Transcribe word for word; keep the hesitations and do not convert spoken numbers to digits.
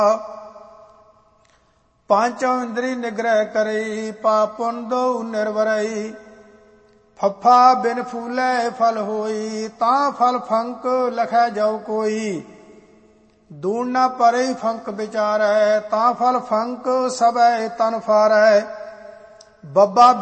पांचों इंद्री निग्रह करई, पापुन दो निर्वरई। फफा बिन फूले फल होई, ता फल फंक लखै जाओ कोई। दून न परे फंक विचारै, ता फल फंक सबै तन फारै। बब्बा